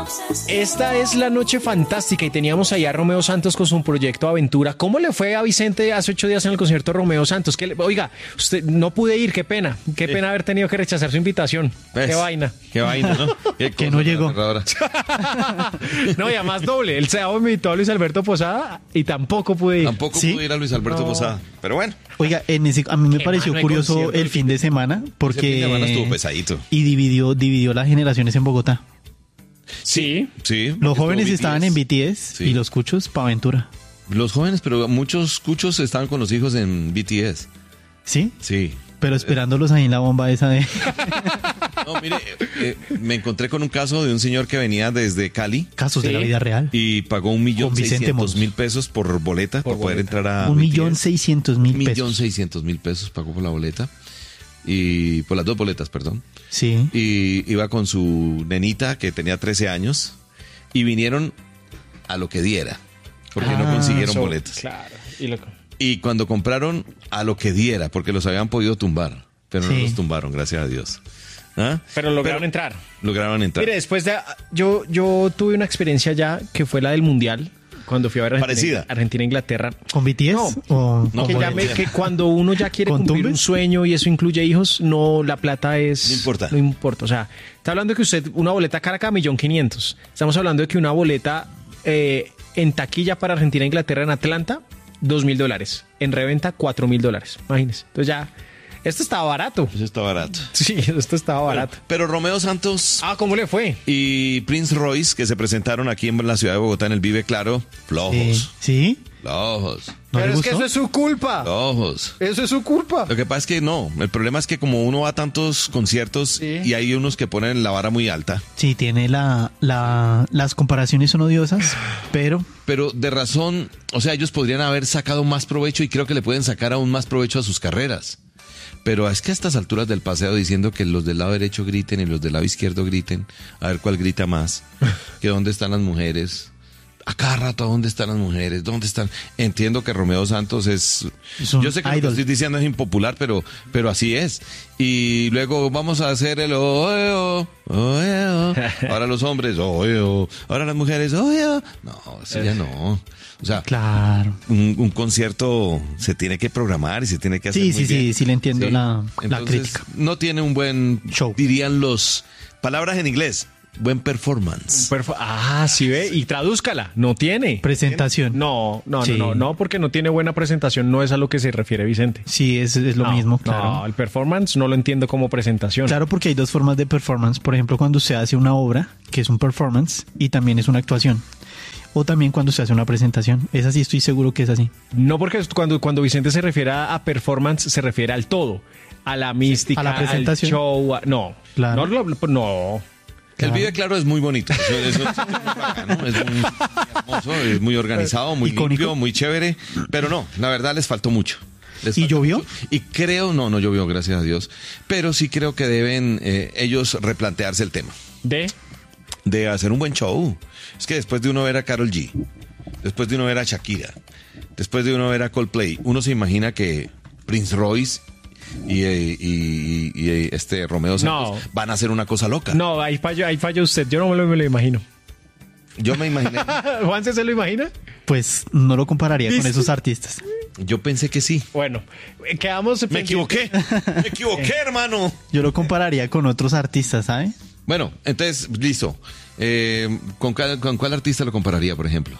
Esta es la noche fantástica y teníamos allá a Romeo Santos con su proyecto Aventura. ¿Cómo le fue a Vicente hace 8 días en el concierto de Romeo Santos? Oiga, usted no pude ir, qué pena haber tenido que rechazar su invitación. ¿Ves? Qué vaina, ¿no? Que no llegó. No, y además doble. El sábado me invitó a Luis Alberto Posada y tampoco pude ir. Tampoco ¿Sí? pude ir a Luis Alberto Posada, pero bueno. Oiga, a mí me pareció no hay curioso concierto el fin de semana Ese fin porque de semana estuvo pesadito. y dividió las generaciones en Bogotá. Sí. Sí. Los jóvenes estuvo estaban en BTS Sí. y los cuchos pa' Aventura. Los jóvenes, pero muchos cuchos estaban con los hijos en BTS. ¿Sí? Sí. Pero esperándolos ahí en la bomba esa de... No, mire, me encontré con un caso de un señor que venía desde Cali Casos de Sí. la vida real. y pagó Con Vicente Mos. $1.600.000 por boleta para poder entrar a 1.600.000 pesos. $1.600.000 pagó por la boleta y por las 2 boletas, perdón. Sí. Y iba con su nenita que tenía 13 años y vinieron a lo que diera porque no consiguieron Eso, boletas. Claro. Y cuando compraron a lo que diera, porque los habían podido tumbar, pero no Sí. los tumbaron, gracias a Dios. ¿Ah? Pero lograron entrar. Lograron entrar. Mire, después de... Yo tuve una experiencia ya que fue la del Mundial, cuando fui a ver Parecida. Argentina-Inglaterra. ¿Con BTS? No. ¿O No, con Que, boletos? que cuando uno ya quiere ¿Con cumplir Tumbes? un sueño y eso incluye hijos, no, la plata es... No importa. No importa. O sea, está hablando de que usted, una boleta cara acá, 1.500.000. Estamos hablando de que una boleta en taquilla para Argentina-Inglaterra en Atlanta, $2.000. En reventa, $4.000. Imagínese. Entonces ya, esto estaba barato. Eso está barato. Sí, esto estaba barato. Pero Romeo Santos Ah, ¿cómo le fue? y Prince Royce, que se presentaron aquí en la ciudad de Bogotá en el Vive Claro, flojos. ¿Sí? Flojos. ¿No le Pero es que gustó? eso es su culpa. Flojos. Eso es su culpa. Lo que pasa es que no. El problema es que como uno va a tantos conciertos Sí. y hay unos que ponen la vara muy alta. Sí, tiene las comparaciones son odiosas, pero Pero de razón, o sea, ellos podrían haber sacado más provecho y creo que le pueden sacar aún más provecho a sus carreras. Pero es que a estas alturas del paseo diciendo que los del lado derecho griten y los del lado izquierdo griten, a ver cuál grita más, que dónde están las mujeres. A cada rato, ¿dónde están las mujeres? ¿Dónde están? Entiendo que Romeo Santos es... Es un Yo sé que lo que idol. estoy diciendo es impopular, pero así es. Y luego vamos a hacer el oeo, oeo. Ahora los hombres, oeo. Ahora las mujeres, oeo. No, eso ya no. O sea, claro. un concierto se tiene que programar y se tiene que hacer Sí, muy sí, bien. sí le entiendo la Entonces, crítica. no tiene un buen Show. dirían los palabras en inglés, buen performance. Sí ve, y tradúzcala. No tiene. Presentación. No, Sí. porque no tiene buena presentación, no es a lo que se refiere Vicente. Sí, es lo No, mismo, claro. No, el performance no lo entiendo como presentación. Claro, porque hay dos formas de performance. Por ejemplo, cuando se hace una obra, que es un performance, y también es una actuación. O también cuando se hace una presentación. Esa sí estoy seguro que es así. No, porque cuando Vicente se refiere a performance, se refiere al todo. A la mística, a la presentación. al show. No. Claro. No. El Vive Claro es muy bonito. Eso es muy bacano, es muy hermoso, es muy organizado, muy Icónico. limpio, muy chévere. Pero no, la verdad les faltó mucho. Les ¿Y faltó llovió? mucho. Y creo, no llovió, gracias a Dios. Pero sí creo que deben ellos replantearse el tema de hacer un buen show. Es que después de uno ver a Karol G, después de uno ver a Shakira, después de uno ver a Coldplay, uno se imagina que Prince Royce y este Romeo Santos van a hacer una cosa loca. No, ahí falla usted. Yo no me lo imagino. Yo me imaginé. ¿Juanse se lo imagina? Pues no lo compararía con ¿Viste? esos artistas. Yo pensé que sí. Bueno, quedamos... Me equivoqué, hermano. Yo lo compararía con otros artistas, ¿sabe? Bueno, entonces, listo. ¿Con cuál artista lo compararía, por ejemplo?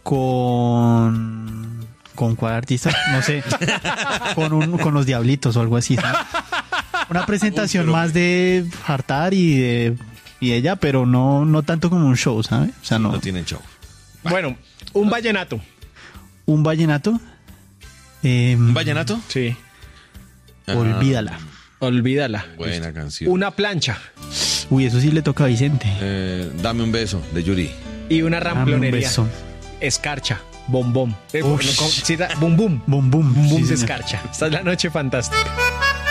¿Con cuál artista? No sé. con los Diablitos o algo así, ¿sabes? Una presentación más de hartar y ella, pero no tanto como un show, ¿sabes? O sea, No tienen show. Bueno, un vallenato. ¿Un vallenato? ¿Un vallenato? Sí. Olvídala. Olvídala. Buena canción. Una plancha Uy, eso sí le toca a Vicente. Dame un beso, de Yuri. y una Dame un ramplonería. beso. Escarcha. Bombón. Uf. Bum bum. Bum, bum. Bum bum Sí, de señor. escarcha. Esta es la noche fantástica.